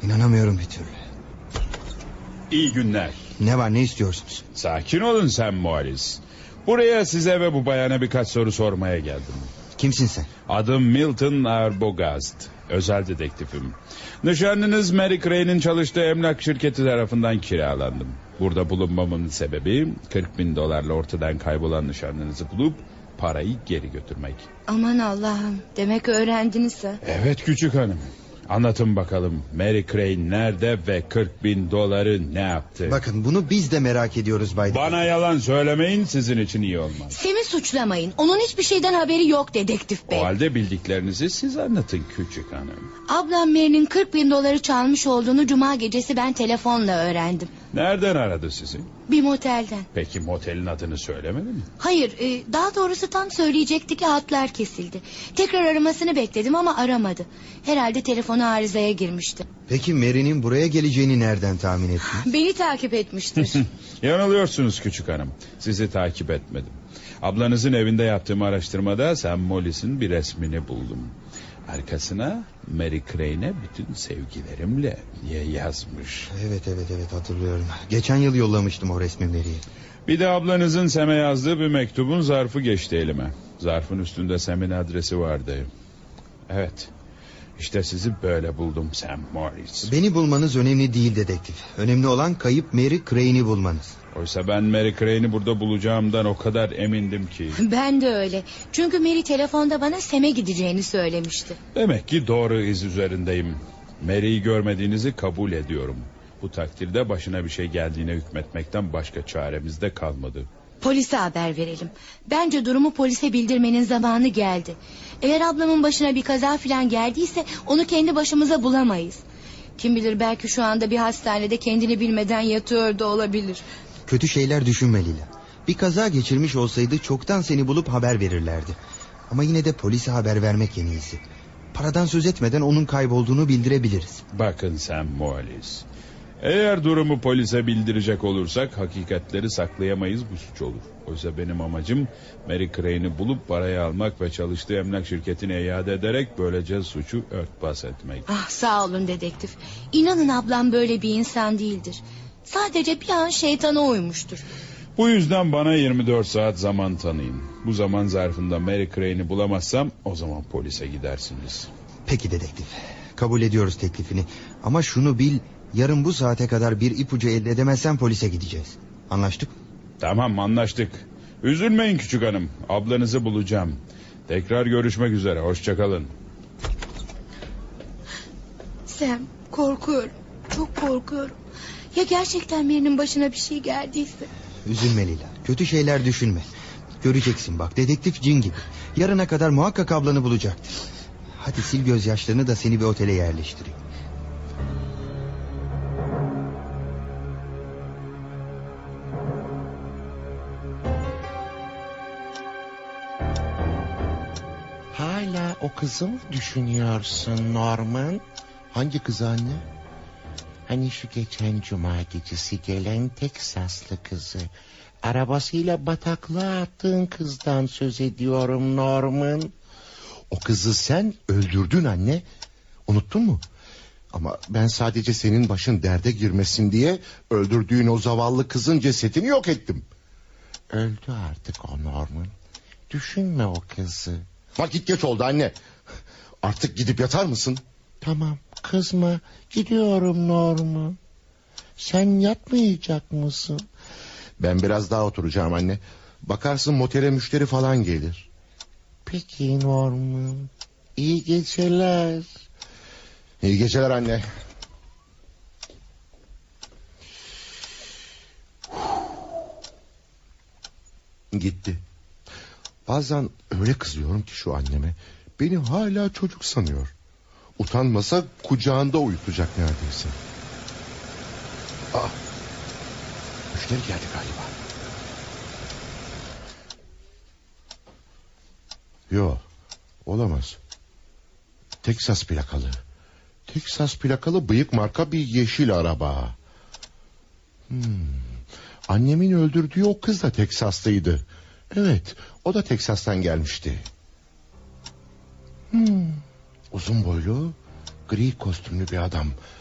İnanamıyorum bir türlü. İyi günler. Ne var, ne istiyorsunuz? Sakin olun Sam Morris. Buraya size ve bu bayana birkaç soru sormaya geldim. Kimsin sen? Adım Milton Arbogast. Özel dedektifim. Nişanlınız Mary Crane'in çalıştığı emlak şirketi tarafından kiralandım. Burada bulunmamın sebebi $40.000 ortadan kaybolan nişanlınızı bulup parayı geri götürmek. Aman Allah'ım, demek öğrendiniz ha. Evet küçük hanım. Anlatın bakalım, Mary Crane nerede ve $40.000 ne yaptı? Bakın, bunu biz de merak ediyoruz Bay. Bana yalan söylemeyin, sizin için iyi olmaz. Sem'i suçlamayın. Onun hiçbir şeyden haberi yok dedektif bey. O halde bildiklerinizi siz anlatın küçük hanım. Ablam Mary'nin $40.000 çalmış olduğunu cuma gecesi ben telefonla öğrendim. Nereden aradı sizi? Bir motelden. Peki motelin adını söylemedi mi? Hayır, daha doğrusu tam söyleyecekti ki hatlar kesildi. Tekrar aramasını bekledim ama aramadı. Herhalde telefonu arızaya girmişti. Peki Mary'nin buraya geleceğini nereden tahmin ettiniz? Beni takip etmiştir. Yanılıyorsunuz küçük hanım. Sizi takip etmedim. Ablanızın evinde yaptığım araştırmada Sam Morris'in bir resmini buldum. Arkasına Mary Crane'e bütün sevgilerimle diye yazmış. Evet hatırlıyorum. Geçen yıl yollamıştım o resmi Mary'e. Bir de ablanızın Sam'e yazdığı bir mektubun zarfı geçti elime. Zarfın üstünde Sam'in adresi vardı. Evet. İşte sizi böyle buldum Sam Morris. Beni bulmanız önemli değil dedektif. Önemli olan kayıp Mary Crane'i bulmanız. Oysa ben Mary Crane'i burada bulacağımdan o kadar emindim ki. Ben de öyle. Çünkü Mary telefonda bana Sem'e gideceğini söylemişti. Demek ki doğru iz üzerindeyim. Mary'i görmediğinizi kabul ediyorum. Bu takdirde başına bir şey geldiğine hükmetmekten başka çaremiz de kalmadı. Polise haber verelim. Bence durumu polise bildirmenin zamanı geldi. Eğer ablamın başına bir kaza falan geldiyse onu kendi başımıza bulamayız. Kim bilir, belki şu anda bir hastanede kendini bilmeden yatıyor da olabilir. Kötü şeyler düşünme Lila. Bir kaza geçirmiş olsaydı çoktan seni bulup haber verirlerdi. Ama yine de polise haber vermek en iyisi. Paradan söz etmeden onun kaybolduğunu bildirebiliriz. Bakın Sam Morris. Eğer durumu polise bildirecek olursak hakikatleri saklayamayız, bu suç olur. Oysa benim amacım Mary Crane'i bulup parayı almak ve çalıştığı emlak şirketine iade ederek böylece suçu örtbas etmek. Ah, sağ olun dedektif. İnanın ablam böyle bir insan değildir. Sadece bir an şeytana uymuştur. Bu yüzden bana 24 saat zaman tanıyın. Bu zaman zarfında Mary Crane'i bulamazsam o zaman polise gidersiniz. Peki dedektif. Kabul ediyoruz teklifini. Ama şunu bil, yarın bu saate kadar bir ipucu elde edemezsen polise gideceğiz. Anlaştık? Tamam, anlaştık. Üzülmeyin küçük hanım. Ablanızı bulacağım. Tekrar görüşmek üzere. Hoşça kalın. Sam, korkuyorum. Çok korkuyorum. Ya gerçekten Mary'nin başına bir şey geldiyse? Üzülme Lila. Kötü şeyler düşünme. Göreceksin bak, dedektif cin gibi. Yarına kadar muhakkak ablanı bulacaktır. Hadi sil gözyaşlarını da seni bir otele yerleştireyim. Hala o kızı mı düşünüyorsun Norman? Hangi kız anne? Hani şu geçen cuma gecesi gelen Teksaslı kızı. Arabasıyla bataklığa attığın kızdan söz ediyorum Norman. O kızı sen öldürdün anne. Unuttun mu? Ama ben sadece senin başın derde girmesin diye öldürdüğün o zavallı kızın cesedini yok ettim. Öldü artık o Norman. Düşünme o kızı. Vakit geç oldu anne. Artık gidip yatar mısın? Tamam, kızma, gidiyorum Norman. Sen yatmayacak mısın? Ben biraz daha oturacağım anne. Bakarsın motele müşteri falan gelir. Peki Norman. İyi geceler. İyi geceler anne. Gitti. Bazen öyle kızıyorum ki şu anneme. Beni hala çocuk sanıyor. Utanmasa kucağında uyutacak neredeyse. Aa, müşteri geldi galiba. Yok, olamaz. Teksas plakalı. Teksas plakalı bıyık marka bir yeşil araba. Annemin öldürdüğü o kız da Teksas'taydı. Evet, o da Teksas'tan gelmişti. Uzun boylu, gri kostümlü bir adam.